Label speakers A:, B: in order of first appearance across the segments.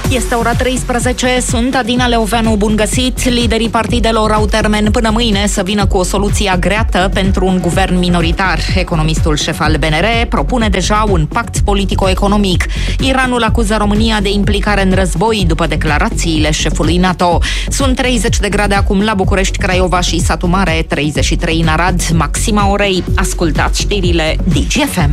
A: Este ora 13, sunt Adina Leoveanu, bun găsit. Liderii partidelor au termen până mâine să vină cu o soluție agreată pentru un guvern minoritar. Economistul șef al BNR propune deja un pact politico-economic. Iranul acuză România de implicare în război după declarațiile șefului NATO. Sunt 30 de grade acum la București, Craiova și Satu Mare, 33 în Arad, maxima orei. Ascultați știrile DGFM.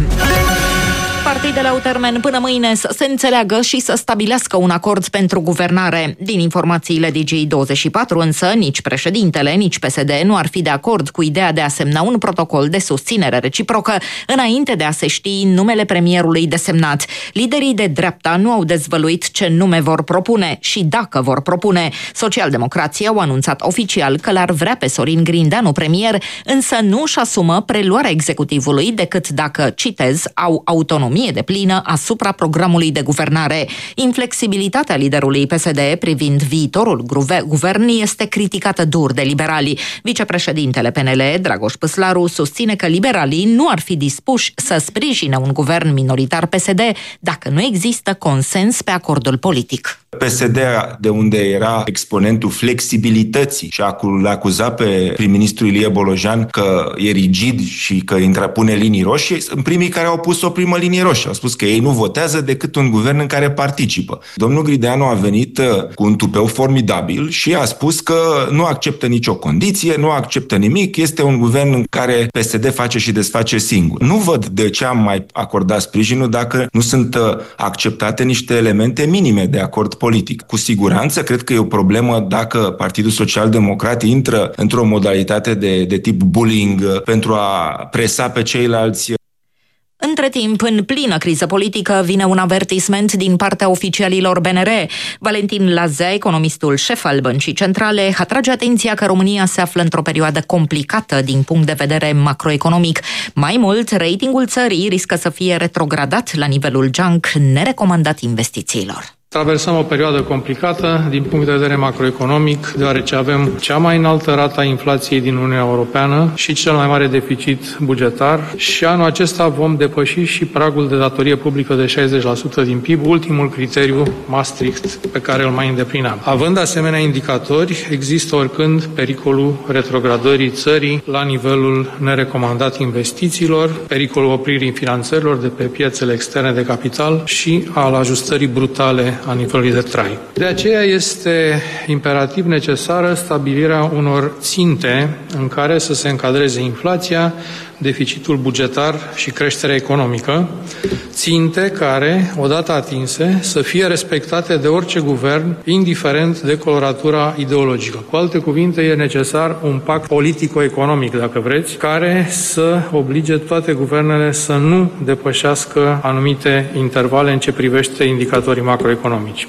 A: Partidele au termen până mâine să se înțeleagă și să stabilească un acord pentru guvernare. Din informațiile Digi24 însă, nici președintele, nici PSD nu ar fi de acord cu ideea de a semna un protocol de susținere reciprocă înainte de a se ști numele premierului desemnat. Liderii de dreapta nu au dezvăluit ce nume vor propune și dacă vor propune. Socialdemocrații au anunțat oficial că l-ar vrea pe Sorin Grindeanu premier, însă nu își asumă preluarea executivului decât dacă, citez, au autonomie deplină asupra programului de guvernare. Inflexibilitatea liderului PSD privind viitorul guvern este criticată dur de liberali. Vicepreședintele PNL, Dragoș Păslaru, susține că liberalii nu ar fi dispuși să sprijine un guvern minoritar PSD dacă nu există consens pe acordul politic.
B: PSD, de unde era exponentul flexibilității și l-a acuzat pe prim-ministru Ilie Bolojan că e rigid și că intrapune linii roșii, sunt primii care au pus o primă linie roșie. Au spus că ei nu votează decât un guvern în care participă. Domnul Grindeanu a venit cu un tupeu formidabil și a spus că nu acceptă nicio condiție, nu acceptă nimic, este un guvern în care PSD face și desface singur. Nu văd de ce am mai acordat sprijinul dacă nu sunt acceptate niște elemente minime de acord politic. Cu siguranță, cred că e o problemă dacă Partidul Social-Democrat intră într-o modalitate de tip bullying pentru a presa pe ceilalți.
A: Între timp, în plină criză politică, vine un avertisment din partea oficialilor BNR. Valentin Lazea, economistul șef al Băncii Centrale, atrage atenția că România se află într-o perioadă complicată din punct de vedere macroeconomic. Mai mult, ratingul țării riscă să fie retrogradat la nivelul junk, nerecomandat investițiilor.
C: Traversăm o perioadă complicată din punct de vedere macroeconomic, deoarece avem cea mai înaltă rată a inflației din Uniunea Europeană și cel mai mare deficit bugetar și anul acesta vom depăși și pragul de datorie publică de 60% din PIB, ultimul criteriu Maastricht pe care îl mai îndeplineam. Având asemenea indicatori, există oricând pericolul retrogradării țării la nivelul nerecomandat investițiilor, pericolul opririi finanțărilor de pe piețele externe de capital și al ajustării brutale a nivelului de trai. De aceea este imperativ necesară stabilirea unor ținte în care să se încadreze inflația, deficitul bugetar și creșterea economică, ținte care, odată atinse, să fie respectate de orice guvern, indiferent de coloratura ideologică. Cu alte cuvinte, e necesar un pact politico-economic, dacă vreți, care să oblige toate guvernele să nu depășească anumite intervale în ce privește indicatorii macroeconomici.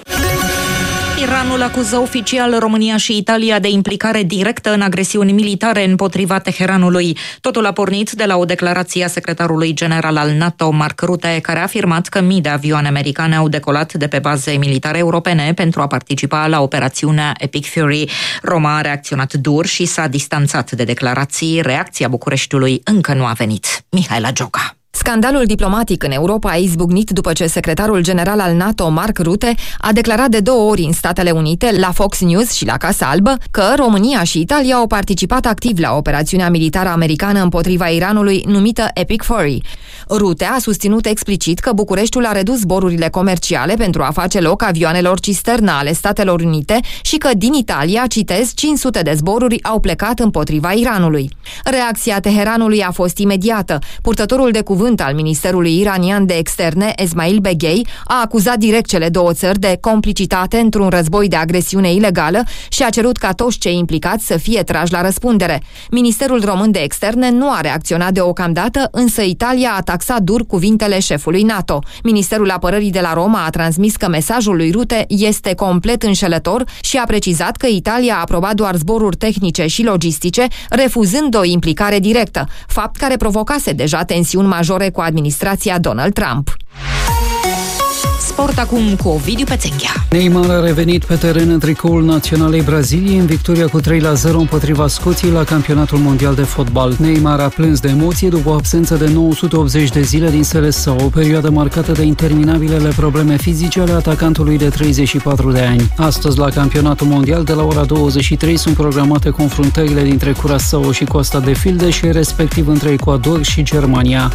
A: Iranul acuză oficial România și Italia de implicare directă în agresiuni militare împotriva Teheranului. Totul a pornit de la o declarație a secretarului general al NATO, Mark Rutte, care a afirmat că mii de avioane americane au decolat de pe baze militare europene pentru a participa la operațiunea Epic Fury. Roma a reacționat dur și s-a distanțat de declarații. Reacția Bucureștiului încă nu a venit. Mihaela Gioca.
D: Scandalul diplomatic în Europa a izbucnit după ce secretarul general al NATO, Mark Rutte, a declarat de 2 ori în Statele Unite, la Fox News și la Casa Albă, că România și Italia au participat activ la operațiunea militară americană împotriva Iranului numită Epic Fury. Rutte a susținut explicit că Bucureștiul a redus zborurile comerciale pentru a face loc avioanelor cisternă ale Statelor Unite și că din Italia, citez, 500 de zboruri au plecat împotriva Iranului. Reacția Teheranului a fost imediată. Purtătorul de cuvânt al Ministerului Iranian de Externe, Esmail Beghei, a acuzat direct cele două țări de complicitate într-un război de agresiune ilegală și a cerut ca toți cei implicați să fie trași la răspundere. Ministerul Român de Externe nu a reacționat deocamdată, însă Italia a taxat dur cuvintele șefului NATO. Ministerul Apărării de la Roma a transmis că mesajul lui Rutte este complet înșelător și a precizat că Italia a aprobat doar zboruri tehnice și logistice, refuzând o implicare directă, fapt care provocase deja tensiuni majore cu administrația Donald Trump.
A: sport acum cu Ovidiu Pețenghea.
E: Neymar a revenit pe teren în tricoul naționalei Braziliei în victoria cu 3-0 împotriva Scoției la campionatul mondial de fotbal. Neymar a plâns de emoție după o absență de 980 de zile din Seleção, o perioadă marcată de interminabilele probleme fizice ale atacantului de 34 de ani. Astăzi, la campionatul mondial, de la ora 23, sunt programate confruntările dintre Curaçao și Costa de Fildeș, respectiv între Ecuador și Germania.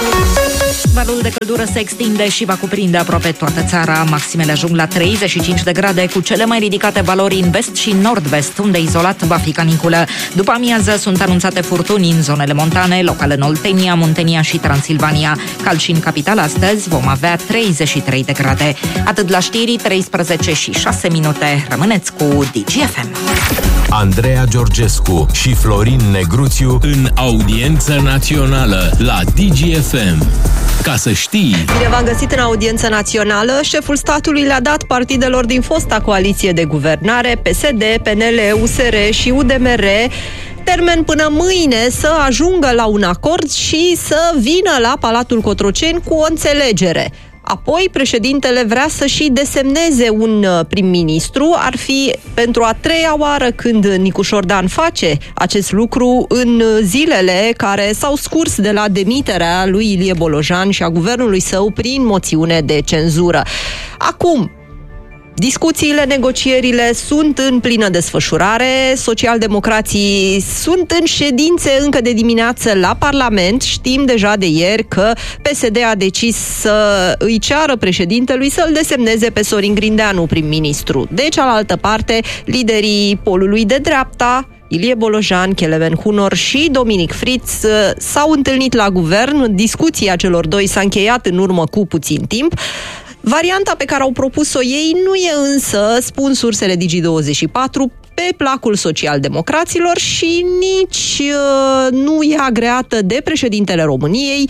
A: Valul de căldură se extinde și va cuprinde aproape toată țara. Maximele ajung la 35 de grade, cu cele mai ridicate valori în vest și nord-vest, unde izolat va fi caniculă. După amiază sunt anunțate furtuni în zonele montane, locale în Oltenia, Muntenia și Transilvania. Cald și în capitală astăzi vom avea 33 de grade. Atât la știri, 13 și 6 minute. Rămâneți cu DGFM.
F: Andreea Georgescu și Florin Negruțiu în audiență națională la DGFM. Ca să știi!
G: Bine v-am găsit în audiență națională. Șeful statului le-a dat partidelor din fosta coaliție de guvernare, PSD, PNL, USR și UDMR, termen până mâine să ajungă la un acord și să vină la Palatul Cotroceni cu o înțelegere. Apoi, președintele vrea să și desemneze un prim-ministru. Ar fi pentru a 3-a oară când Nicu Șordan face acest lucru în zilele care s-au scurs de la demiterea lui Ilie Bolojan și a guvernului său prin moțiune de cenzură. Acum, discuțiile, negocierile sunt în plină desfășurare. Socialdemocrații sunt în ședințe încă de dimineață la Parlament. Știm deja de ieri că PSD a decis să îi ceară președintelui să-l desemneze pe Sorin Grindeanu prim-ministru. De cealaltă parte, liderii polului de dreapta, Ilie Bolojan, Kelemen Hunor și Dominic Fritz, s-au întâlnit la guvern. Discuția celor doi s-a încheiat în urmă cu puțin timp. Varianta pe care au propus-o ei nu e însă, spun sursele Digi24, pe placul socialdemocraților și nici nu e agreată de președintele României.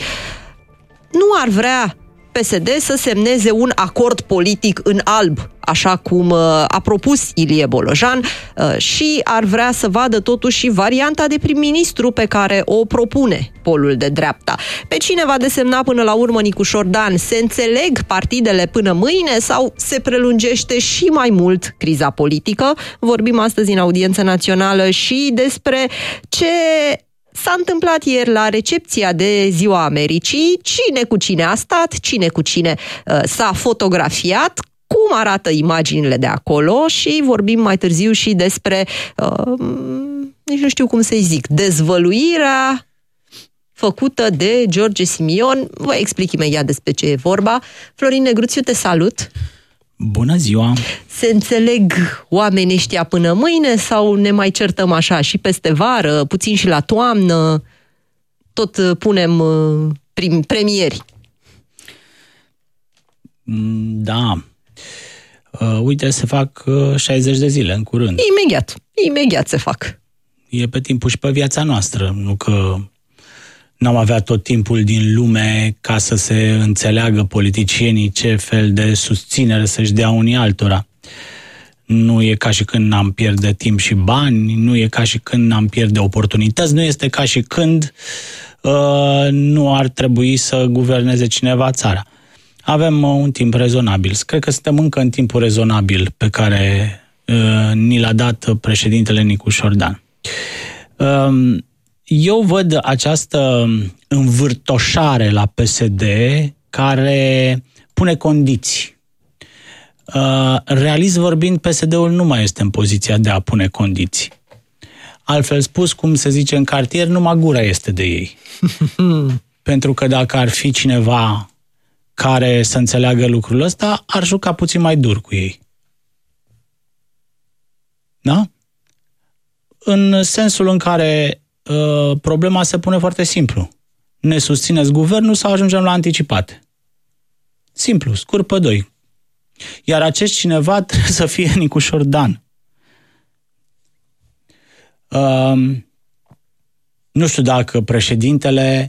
G: Nu ar vrea PSD să semneze un acord politic în alb, așa cum a propus Ilie Bolojan, și ar vrea să vadă totuși varianta de prim-ministru pe care o propune polul de dreapta. Pe cine va desemna până la urmă Nicu Șordan? Se înțeleg partidele până mâine sau se prelungește și mai mult criza politică? Vorbim astăzi în audiență națională și despre ce s-a întâmplat ieri la recepția de Ziua Americii, cine cu cine a stat, cine cu cine s-a fotografiat, cum arată imaginile de acolo și vorbim mai târziu și despre, nici nu știu cum să-i zic, dezvăluirea făcută de George Simion. Vă explic imediat despre ce e vorba. Florin Negruțiu, te salut!
H: Bună ziua!
G: Se înțeleg oamenii ăștia până mâine sau ne mai certăm așa și peste vară, puțin și la toamnă, tot punem premieri?
H: Da. Uite, se fac 60 de zile în curând.
G: Imediat se fac.
H: E pe timpul și pe viața noastră, nu că n-am avea tot timpul din lume ca să se înțeleagă politicienii ce fel de susținere să-și dea unii altora. Nu e ca și când n-am pierde timp și bani, nu e ca și când n-am pierde oportunități, nu este ca și când nu ar trebui să guverneze cineva țara. Avem un timp rezonabil. Cred că suntem încă în timpul rezonabil pe care ni l-a dat președintele Nicu Șordan. Eu văd această învârtoșare la PSD care pune condiții. Realist vorbind, PSD-ul nu mai este în poziția de a pune condiții. Altfel spus, cum se zice în cartier, numai gura este de ei. Pentru că dacă ar fi cineva care să înțeleagă lucrul ăsta, ar juca puțin mai dur cu ei. Da? În sensul în care problema se pune foarte simplu. Ne susțineți guvernul sau ajungem la anticipate? Simplu, scurt pe doi. Iar acest cineva trebuie să fie Nicu Șordan. Nu știu dacă președintele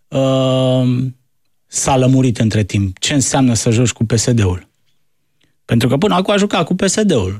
H: s-a lămurit între timp. Ce înseamnă să joci cu PSD-ul? Pentru că până acum a jucat cu PSD-ul.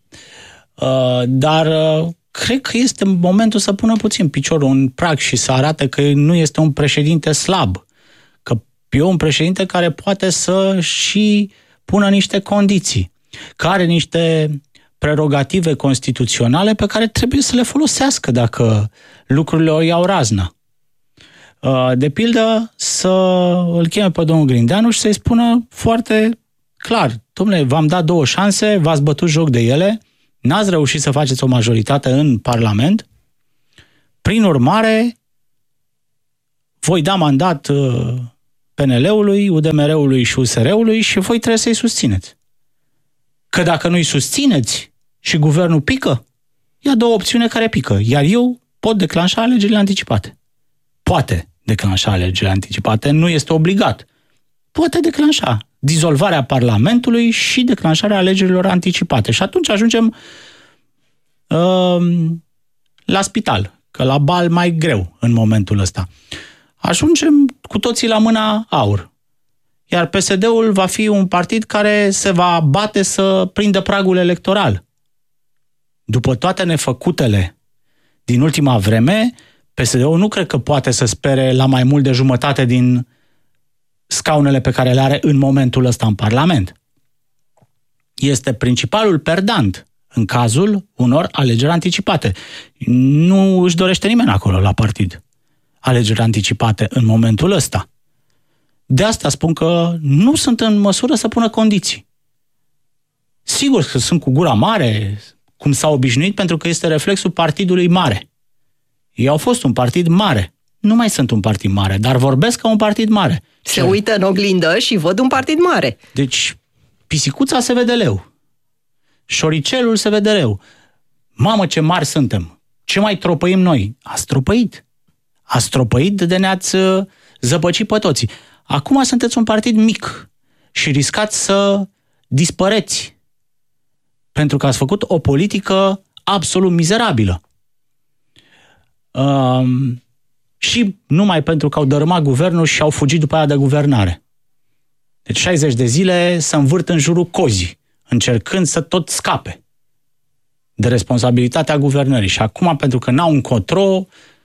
H: Dar cred că este momentul să pună puțin piciorul în prag și să arate că nu este un președinte slab. Că e un președinte care poate să și pună niște condiții, că are niște prerogative constituționale pe care trebuie să le folosească dacă lucrurile o iau razna. De pildă, să îl cheme pe domnul Grindeanu și să-i spună foarte clar: dom'le, v-am dat 2 șanse, v-ați bătut joc de ele, n-ați reușit să faceți o majoritate în Parlament, prin urmare, voi da mandat PNL-ului, UDMR-ului și USR-ului și voi trebuie să-i susțineți. Că dacă nu-i susțineți și guvernul pică, e a doua opțiune care pică, iar eu pot declanșa alegerile anticipate. Poate declanșa alegerile anticipate, nu este obligat. Poate declanșa dizolvarea Parlamentului și declanșarea alegerilor anticipate. Și atunci ajungem la spital, că la bal mai greu în momentul ăsta. Ajungem cu toții la mâna aur. Iar PSD-ul va fi un partid care se va bate să prindă pragul electoral. După toate nefăcutele din ultima vreme, PSD-ul nu cred că poate să spere la mai mult de jumătate din scaunele pe care le are în momentul ăsta în Parlament. Este principalul perdant în cazul unor alegeri anticipate. Nu își dorește nimeni acolo la partid alegeri anticipate în momentul ăsta. De asta spun că nu sunt în măsură să pună condiții. Sigur că sunt cu gura mare, cum s-a obișnuit, pentru că este reflexul partidului mare. Ei au fost un partid mare. Nu mai sunt un partid mare, dar vorbesc ca un partid mare.
G: Se uită în oglindă și văd un partid mare.
H: Deci, pisicuța se vede leu. Șoricelul se vede leu. Mamă, ce mari suntem! Ce mai tropăim noi? Ați tropăit. Ați tropăit de ne-ați zăpăcit pe toții. Acum sunteți un partid mic și riscați să dispăreți pentru că ați făcut o politică absolut mizerabilă. Și numai pentru că au dărâmat guvernul și au fugit după aia de guvernare. Deci 60 de zile se învârt în jurul cozii, încercând să tot scape de responsabilitatea guvernării. Și acum, pentru că n-au încotro,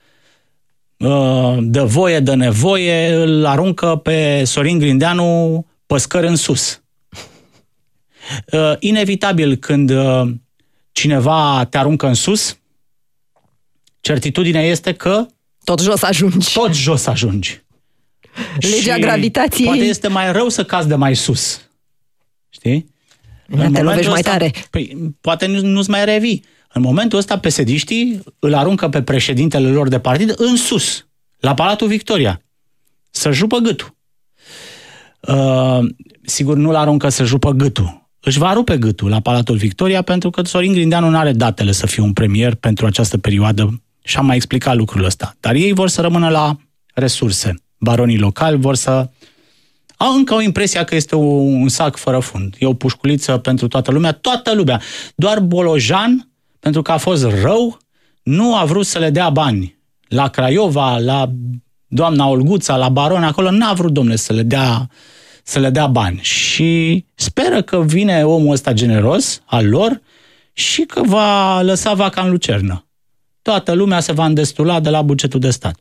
H: de voie, de nevoie, îl aruncă pe Sorin Grindeanu păscări în sus. Inevitabil, când cineva te aruncă în sus, certitudinea este că
G: tot jos ajungi.
H: Tot jos ajungi.
G: Legea gravitației.
H: Poate este mai rău să cazi de mai sus. Știi?
G: Te lovești mai tare.
H: Păi, poate nu-ți mai revii. În momentul ăsta, PSD-știi îl aruncă pe președintele lor de partid în sus, la Palatul Victoria, să jupă gâtul. Sigur, nu-l aruncă să jupă gâtul. Își va rupe gâtul la Palatul Victoria, pentru că Sorin Grindeanu nu are datele să fie un premier pentru această perioadă și am mai explicat lucrul ăsta. Dar ei vor să rămână la resurse. Baronii locali vor să au încă o impresia că este un sac fără fund. E o pușculiță pentru toată lumea. Doar Bolojan, pentru că a fost rău, nu a vrut să le dea bani. La Craiova, la doamna Olguța, la baron, acolo n-a vrut, domnule, să le dea bani. Și speră că vine omul ăsta generos al lor și că va lăsa vaca în lucernă. Toată lumea se va îndestula de la bugetul de stat.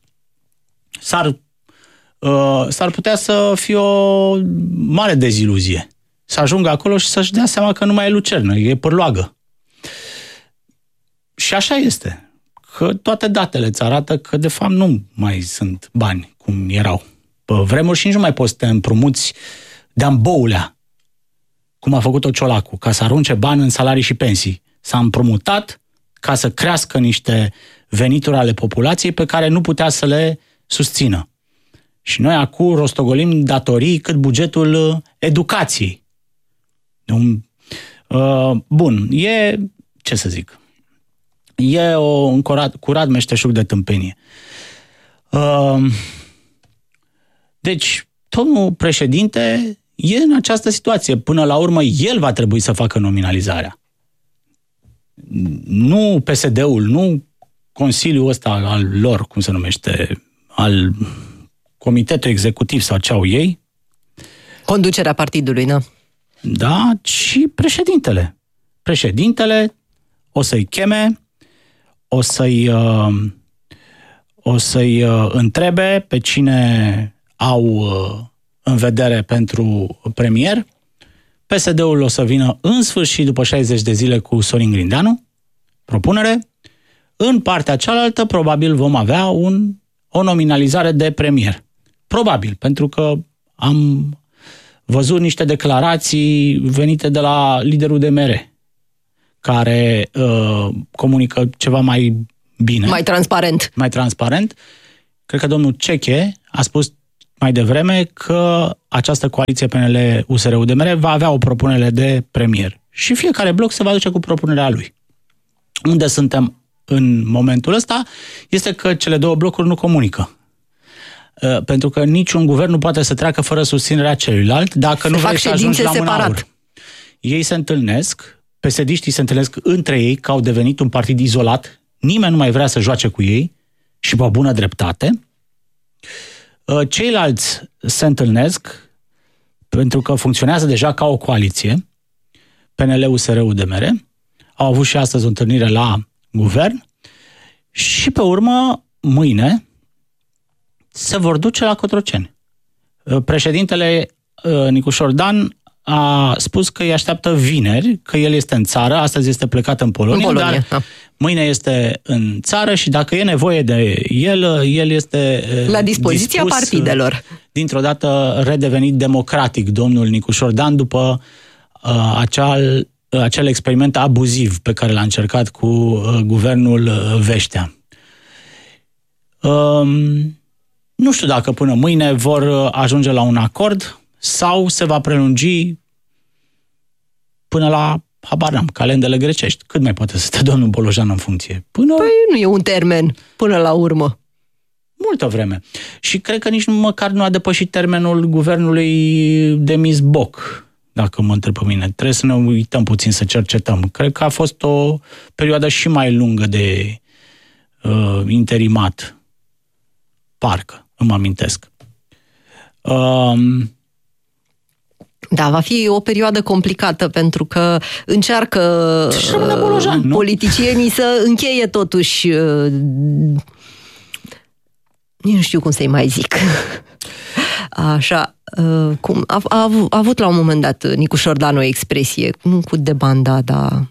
H: S-ar putea să fie o mare deziluzie. Să ajungă acolo și să-și dea seama că nu mai e lucernă, e pârloagă. Și așa este. Că toate datele îți arată că de fapt nu mai sunt bani cum erau pe vremuri și nici nu mai poți să te împrumuți de amboulea, cum a făcut-o Ciolacu, ca să arunce bani în salarii și pensii. S-a împrumutat ca să crească niște venituri ale populației pe care nu putea să le susțină. Și noi acum rostogolim datorii cât bugetul educației. Bun, ce să zic, e un curat meșteșug de tâmpenie. Deci, domnul președinte e în această situație. Până la urmă, el va trebui să facă nominalizarea. Nu PSD-ul, nu Consiliul ăsta al lor, cum se numește, al Comitetul Executiv sau ce au ei.
G: Conducerea partidului, nu?
H: Da, și președintele. Președintele o să-i cheme, o să-i întrebe pe cine au în vedere pentru premier. PSD-ul o să vină în sfârșit după 60 de zile cu Sorin Grindeanu, propunere. În partea cealaltă, probabil vom avea o nominalizare de premier. Probabil, pentru că am văzut niște declarații venite de la liderul DMR, care comunică ceva mai bine.
G: Mai transparent.
H: Cred că domnul Ceche a spus mai devreme că această coaliție PNL-USR-UDMR va avea o propunere de premier. Și fiecare bloc se va duce cu propunerea lui. Unde suntem în momentul ăsta este că cele două blocuri nu comunică. Pentru că niciun guvern nu poate să treacă fără susținerea celuilalt dacă nu vrei să ajungi la mâna aur. Ei se întâlnesc, PSD-știi se întâlnesc între ei, că au devenit un partid izolat, nimeni nu mai vrea să joace cu ei și pe bună dreptate. Ceilalți se întâlnesc pentru că funcționează deja ca o coaliție, PNL, USR, UDMR, au avut și astăzi o întâlnire la guvern și pe urmă, mâine, se vor duce la Cotroceni. Președintele Nicușor Dan a spus că îi așteaptă vineri, că el este în țară, astăzi este plecat în Polonia, dar mâine este în țară și dacă e nevoie de el este
G: la dispoziția partidelor.
H: Dintr-o dată redevenit democratic domnul Nicușor Dan după acel experiment abuziv pe care l-a încercat cu guvernul Veștea. Nu știu dacă până mâine vor ajunge la un acord sau se va prelungi până la, habar n-am, calendele grecești. Cât mai poate să stea domnul Bolojan în funcție?
G: Păi nu e un termen, până la urmă.
H: Multă vreme. Și cred că nici măcar nu a depășit termenul guvernului Demis Boc, dacă mă întreb pe mine. Trebuie să ne uităm puțin, să cercetăm. Cred că a fost o perioadă și mai lungă de interimat. Parcă, îmi amintesc.
G: Da, va fi o perioadă complicată pentru că încearcă politicienii să încheie totuși nu știu cum să-i mai zic. Așa, cum a avut la un moment dat Nicușor Dan o expresie, nu cu debanda, dar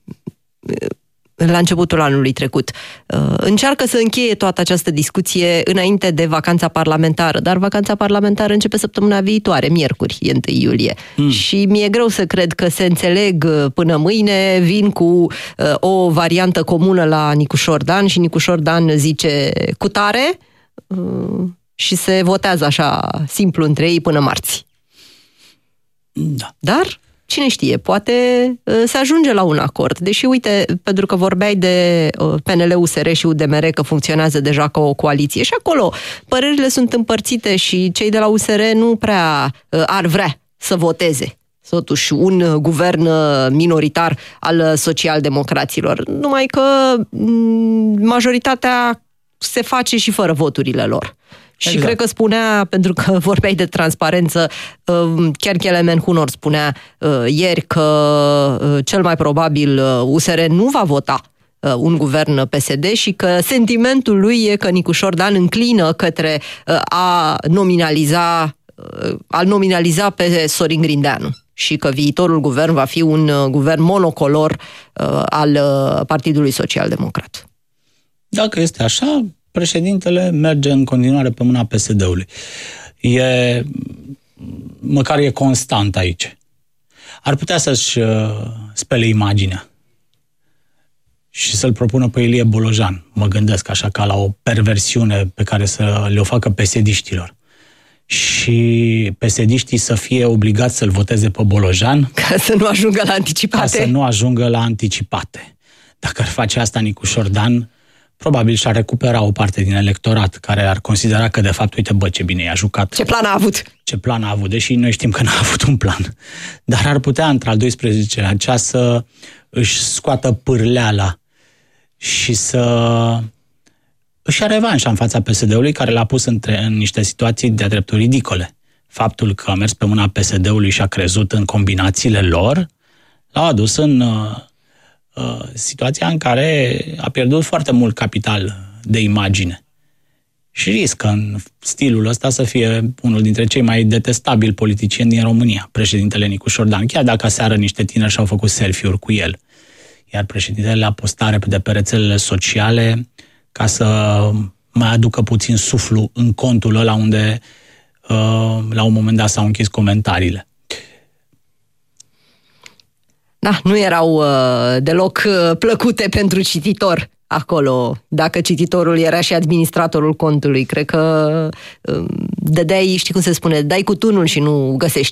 G: la începutul anului trecut. Încearcă să încheie toată această discuție înainte de vacanța parlamentară, dar vacanța parlamentară începe săptămâna viitoare, miercuri, 1 iulie. Și mi-e greu să cred că se înțeleg până mâine, vin cu o variantă comună la Nicușor Dan și Nicușor Dan zice cutare și se votează așa simplu între ei până marți.
H: Da.
G: Dar cine știe, poate se ajunge la un acord. Deși, uite, pentru că vorbeai de PNL, USR și UDMR, că funcționează deja ca o coaliție, și acolo părerile sunt împărțite și cei de la USR nu prea ar vrea să voteze totuși un guvern minoritar al socialdemocraților. Numai că majoritatea se face și fără voturile lor. Exact. Și cred că spunea, pentru că vorbeai de transparență, chiar Kelemen Hunor spunea ieri că cel mai probabil USR nu va vota un guvern PSD și că sentimentul lui e că Nicușor Dan înclină către a nominaliza pe Sorin Grindeanu și că viitorul guvern va fi un guvern monocolor al Partidului Social Democrat.
H: Dacă este așa, președintele merge în continuare pe mâna PSD-ului. Măcar e constant aici. Ar putea să-și spele imaginea și să-l propună pe Ilie Bolojan. Mă gândesc așa ca la o perversiune pe care să le-o facă PSD-știlor. Și PSD-știi să fie obligați să-l voteze pe Bolojan
G: ca să nu ajungă la anticipate.
H: Ca să nu ajungă la anticipate. Dacă ar face asta Nicușor Dan, probabil și-ar recupera o parte din electorat care ar considera că, de fapt, uite, bă, ce bine i-a jucat.
G: Ce plan a avut.
H: Ce plan a avut, deși noi știm că n-a avut un plan. Dar ar putea, într-al 12-lea ceas, să își scoată pârleala și să își ia revanșa în fața PSD-ului, care l-a pus în niște situații de-a dreptul ridicole. Faptul că a mers pe mâna PSD-ului și a crezut în combinațiile lor, l-au adus în situația în care a pierdut foarte mult capital de imagine. Și riscă în stilul ăsta să fie unul dintre cei mai detestabili politicieni din România, președintele Nicu Șordan, chiar dacă aseară niște tineri și-au făcut selfie-uri cu el. Iar președintele a postare de pe rețelele sociale ca să mai aducă puțin suflu în contul ăla unde la un moment dat s-au închis comentariile.
G: Da, nu erau deloc plăcute pentru cititor acolo. Dacă cititorul era și administratorul contului, cred că dădeai, știi cum se spune, dai cu tunul și nu găsești